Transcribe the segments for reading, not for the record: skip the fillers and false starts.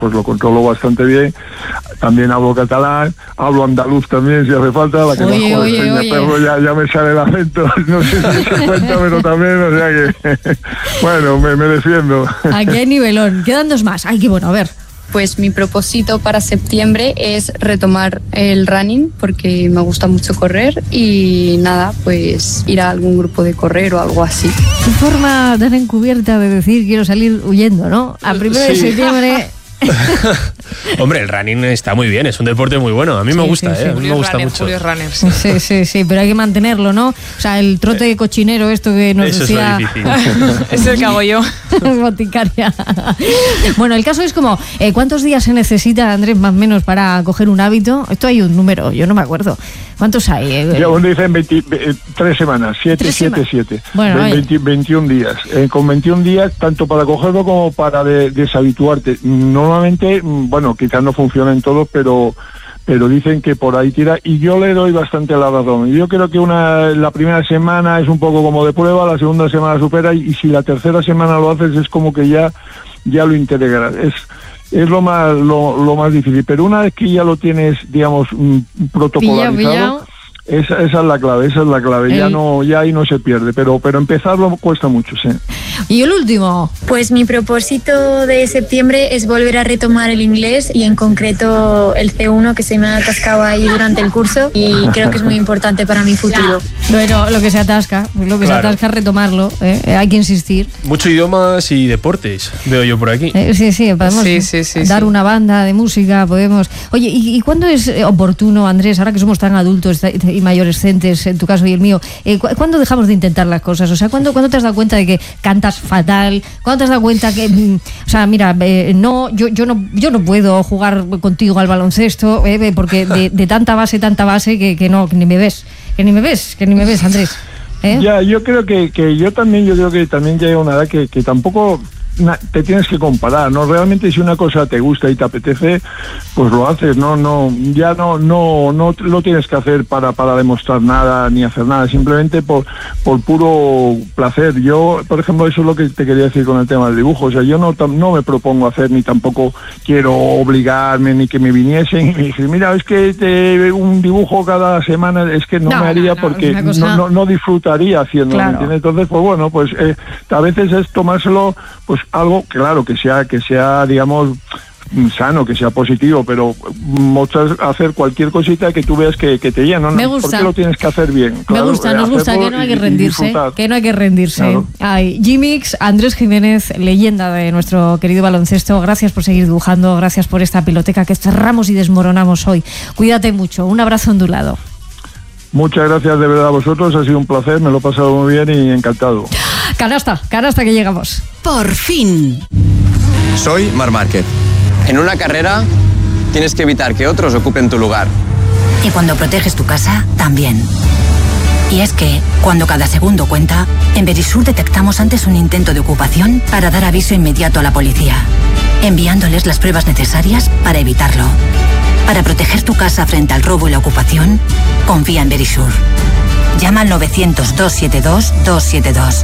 pues lo controlo bastante bien. También hablo catalán, hablo andaluz también si hace falta. La que mejor enseña perro ya me sale el acento, no sé si se cuenta, pero también, o sea que bueno, me defiendo. Aquí hay nivelón. Quedan 2 más. Ay, qué bueno, a ver. Pues mi propósito para septiembre es retomar el running porque me gusta mucho correr y nada, pues ir a algún grupo de correr o algo así. Qué forma tan encubierta de decir quiero salir huyendo, ¿no? A 1 de septiembre... Hombre, el running está muy bien, es un deporte muy bueno. A mí me gusta, sí. A mí me gusta mucho. Sí, pero hay que mantenerlo, ¿no? O sea, el trote cochinero, esto que nos eso decía... es lo difícil. Es el que hago yo. Boticaria. Bueno, el caso es como, ¿cuántos días se necesita, Andrés, más o menos, para coger un hábito? Esto hay un número, yo no me acuerdo. ¿Cuántos hay? Ya uno dicen 3 semanas, 7. Bueno, 21 días. Con 21 días, tanto para cogerlo como para deshabituarte. Normalmente, bueno, quizás no funcionen todos, pero dicen que por ahí tira, y yo le doy bastante la razón. Yo creo que la primera semana es un poco como de prueba, la segunda semana supera, y si la tercera semana lo haces es como que ya lo integras. Es lo más difícil, pero una vez que ya lo tienes, digamos, protocolarizado, esa es la clave, ya ahí no se pierde, pero empezarlo cuesta mucho, sí. Y el último. Pues mi propósito de septiembre es volver a retomar el inglés y en concreto el C1 que se me ha atascado ahí durante el curso y creo que es muy importante para mi futuro. Bueno, lo que se atasca, se atasca retomarlo, hay que insistir. Mucho idiomas y deportes, veo yo por aquí. Sí, podemos dar una banda de música, podemos... Oye, ¿y cuándo es oportuno, Andrés, ahora que somos tan adultos y mayorescentes, en tu caso y el mío, ¿cuándo dejamos de intentar las cosas? O sea, ¿cuándo te has dado cuenta de que cantas fatal? ¿Cuándo te has dado cuenta que, o sea, mira, yo no puedo jugar contigo al baloncesto porque de tanta base que no, que ni me ves, Andrés? Ya, yo creo que también llega una edad que tampoco te tienes que comparar, ¿no? Realmente si una cosa te gusta y te apetece, pues lo haces, no lo tienes que hacer para demostrar nada ni hacer nada, simplemente por puro placer. Yo, por ejemplo, eso es lo que te quería decir con el tema del dibujo, o sea, yo no me propongo hacer, ni tampoco quiero obligarme, ni que me viniesen y me dicen, mira, es que un dibujo cada semana, es que no me haría porque no disfrutaría haciéndolo, claro. ¿Entiendes? Entonces, pues bueno, pues a veces es tomárselo, pues algo, claro, que sea, digamos, sano, que sea positivo, pero hacer cualquier cosita que tú veas que te llena, ¿no? Me gusta. Porque lo tienes que hacer bien. Claro, nos gusta, que no hay que rendirse, Claro. Ay, G-Mix, Andrés Jiménez, leyenda de nuestro querido baloncesto, gracias por seguir dibujando, gracias por esta piloteca que cerramos y desmoronamos hoy. Cuídate mucho, un abrazo ondulado. Muchas gracias de verdad a vosotros, ha sido un placer, me lo he pasado muy bien y encantado. Canasta que llegamos. Por fin. Soy Marc Márquez. En una carrera tienes que evitar que otros ocupen tu lugar. Y cuando proteges tu casa, también. Y es que, cuando cada segundo cuenta, en Verisur detectamos antes un intento de ocupación para dar aviso inmediato a la policía, enviándoles las pruebas necesarias para evitarlo. Para proteger tu casa frente al robo y la ocupación, confía en Verisur. Llama al 900-272-272.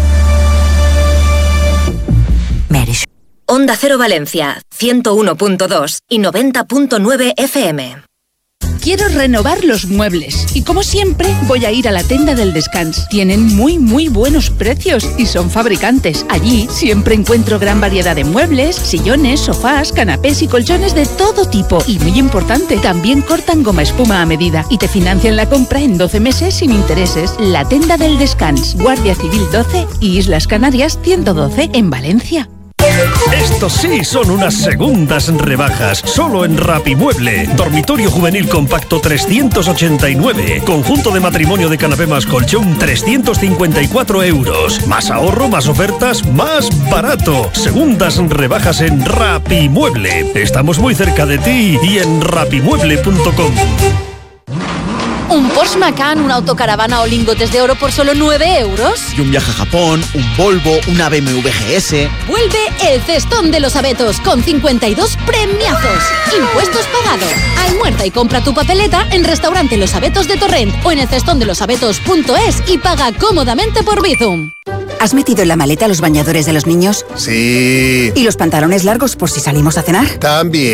Verisur. Onda Cero Valencia, 101.2 y 90.9 FM. Quiero renovar los muebles y como siempre voy a ir a la Tenda del Descans. Tienen muy buenos precios y son fabricantes. Allí siempre encuentro gran variedad de muebles, sillones, sofás, canapés y colchones de todo tipo. Y muy importante, también cortan goma espuma a medida y te financian la compra en 12 meses sin intereses. La Tenda del Descans, Guardia Civil 12 y Islas Canarias 112 en Valencia. Estos sí son unas segundas rebajas, solo en Rapimueble. Dormitorio juvenil compacto 389. Conjunto de matrimonio de canapé más colchón 354 euros. Más ahorro, más ofertas, más barato. Segundas rebajas en Rapimueble. Estamos muy cerca de ti y en rapimueble.com. ¿Un Porsche Macan, una autocaravana o lingotes de oro por solo 9 euros? Y un viaje a Japón, un Volvo, una BMW GS. Vuelve el Cestón de los Abetos con 52 premiazos. Impuestos pagados. Almuerza y compra tu papeleta en Restaurante Los Abetos de Torrent o en el cestondelosabetos.es y paga cómodamente por Bizum. ¿Has metido en la maleta los bañadores de los niños? Sí. ¿Y los pantalones largos por si salimos a cenar? También.